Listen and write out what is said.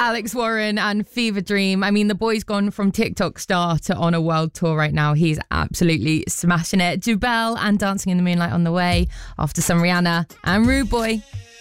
Alex Warren and Fever Dream. I mean, the boy's gone from TikTok star to on a world tour right now. He's absolutely smashing it. Jubel and Dancing in the Moonlight on the way after some Rihanna and Rude Boy.